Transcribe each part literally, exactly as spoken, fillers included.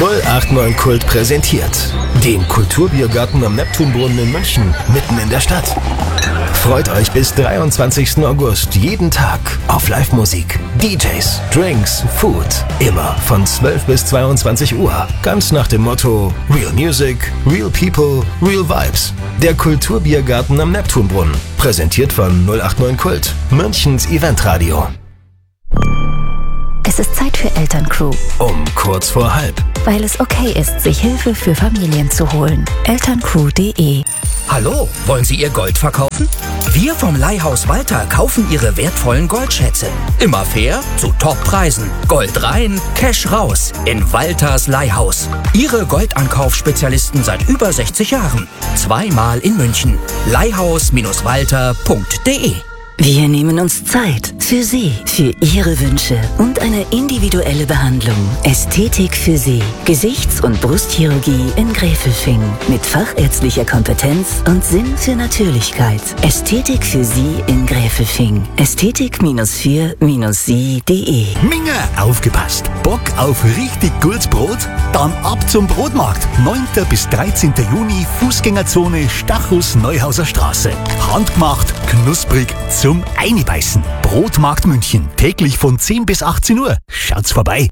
null acht neun Kult präsentiert den Kulturbiergarten am Neptunbrunnen in München, mitten in der Stadt. Freut euch bis dreiundzwanzigsten August jeden Tag auf Live-Musik, D Js, Drinks, Food. Immer von zwölf bis zweiundzwanzig Uhr. Ganz nach dem Motto Real Music, Real People, Real Vibes. Der Kulturbiergarten am Neptunbrunnen. Präsentiert von null acht neun Kult, Münchens Eventradio. Es ist Zeit für Elterncrew. Um kurz vor halb. Weil es okay ist, sich Hilfe für Familien zu holen. elterncrew punkt de. Hallo, wollen Sie Ihr Gold verkaufen? Wir vom Leihhaus Walter kaufen Ihre wertvollen Goldschätze. Immer fair, zu Toppreisen. Gold rein, Cash raus. In Walters Leihhaus. Ihre Goldankaufspezialisten seit über sechzig Jahren. Zweimal in München. leihhaus Walter punkt de. Wir nehmen uns Zeit für Sie, für Ihre Wünsche und eine individuelle Behandlung. Ästhetik für Sie. Gesichts- und Brustchirurgie in Gräfelfing. Mit fachärztlicher Kompetenz und Sinn für Natürlichkeit. Ästhetik für Sie in Gräfelfing. Ästhetik vier sie punkt de. Minge, aufgepasst! Bock auf richtig gutes Brot? Dann ab zum Brotmarkt. neunten bis dreizehnten Juni, Fußgängerzone Stachus Neuhauser Straße. Handgemacht, knusprig, zum Einbeißen. Brotmarkt München. Täglich von zehn bis achtzehn Uhr. Schaut's vorbei.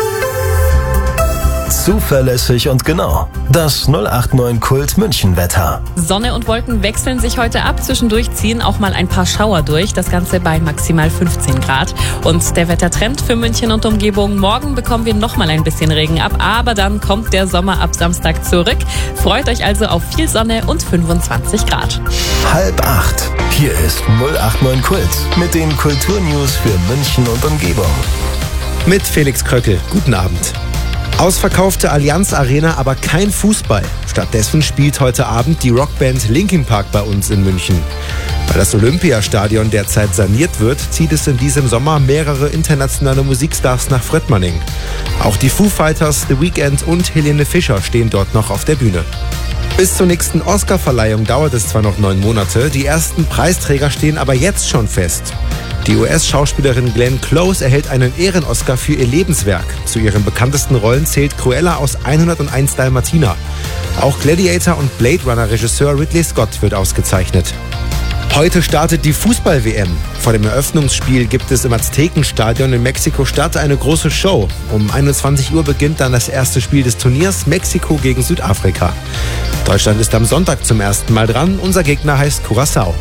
Zuverlässig und genau. Das null acht neun Kult München Wetter. Sonne und Wolken wechseln sich heute ab. Zwischendurch ziehen auch mal ein paar Schauer durch. Das Ganze bei maximal fünfzehn Grad. Und der Wettertrend für München und Umgebung. Morgen bekommen wir noch mal ein bisschen Regen ab. Aber dann kommt der Sommer ab Samstag zurück. Freut euch also auf viel Sonne und fünfundzwanzig Grad. Halb acht. Hier ist null acht neun Kult mit den Kulturnews für München und Umgebung. Mit Felix Kröckel. Guten Abend. Ausverkaufte Allianz Arena, aber kein Fußball. Stattdessen spielt heute Abend die Rockband Linkin Park bei uns in München. Weil das Olympiastadion derzeit saniert wird, zieht es in diesem Sommer mehrere internationale Musikstars nach Fröttmanning. Auch die Foo Fighters, The Weeknd und Helene Fischer stehen dort noch auf der Bühne. Bis zur nächsten Oscar-Verleihung dauert es zwar noch neun Monate, die ersten Preisträger stehen aber jetzt schon fest. Die U S-Schauspielerin Glenn Close erhält einen Ehren-Oscar für ihr Lebenswerk. Zu ihren bekanntesten Rollen zählt Cruella aus hunderteins Dalmatiner. Auch Gladiator und Blade Runner-Regisseur Ridley Scott wird ausgezeichnet. Heute startet die Fußball-W M. Vor dem Eröffnungsspiel gibt es im Aztekenstadion in Mexiko-Stadt eine große Show. Um einundzwanzig Uhr beginnt dann das erste Spiel des Turniers, Mexiko gegen Südafrika. Deutschland ist am Sonntag zum ersten Mal dran. Unser Gegner heißt Curaçao.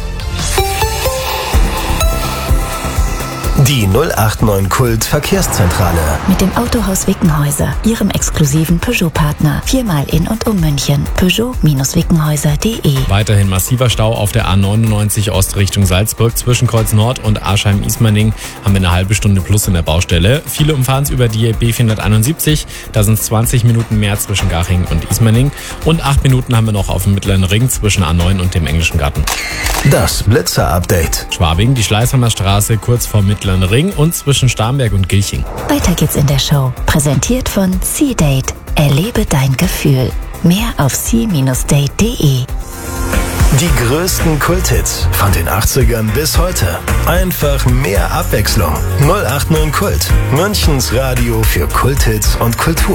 Die null acht neun Kult Verkehrszentrale. Mit dem Autohaus Wickenhäuser, Ihrem exklusiven Peugeot-Partner. Viermal in und um München. Peugeot Wickenhäuser punkt de. Weiterhin massiver Stau auf der A neunundneunzig Ost Richtung Salzburg. Zwischen Kreuz Nord und Aschheim-Ismaning haben wir eine halbe Stunde plus in der Baustelle. Viele umfahren es über die B vierhunderteinundsiebzig. Da sind es zwanzig Minuten mehr zwischen Garching und Ismaning. Und acht Minuten haben wir noch auf dem Mittleren Ring zwischen A neun und dem Englischen Garten. Das Blitzer-Update. Schwabing, die Schleißheimer Straße kurz vor Mittleren Ring und zwischen Starnberg und Gilching. Weiter geht's in der Show. Präsentiert von C-Date. Erlebe dein Gefühl. Mehr auf c Bindestrich date punkt de. Die größten Kulthits von den achtzigern bis heute. Einfach mehr Abwechslung. null acht neun Kult. Münchens Radio für Kulthits und Kultur.